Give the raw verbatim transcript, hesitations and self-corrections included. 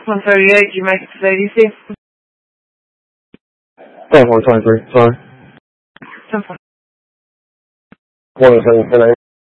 one thirty-eight, you make it to A D C? ten four twenty-three, sorry. ten four. one oh seven ten eight.